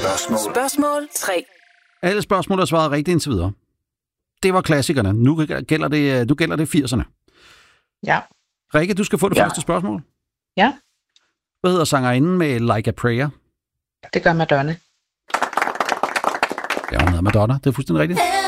Spørgsmål 3. Alle spørgsmål er svaret rigtigt indtil videre. Det var klassikerne. Nu gælder det 80'erne. Ja. Rikke, du skal få det første spørgsmål. Ja. Hvad hedder sangerinden med Like a Prayer? Det gør Madonna. Ja, hun hedder Madonna. Det er fuldstændig rigtigt.